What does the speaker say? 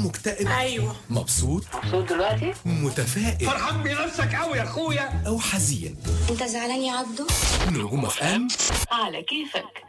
مكتئب؟ ايوه. مبسوط دلوقتي؟ متفائل فرحان بنفسك قوي يا اخويا أو حزين؟ انت زعلان يا عبدو؟ نجوم اف ام على كيفك.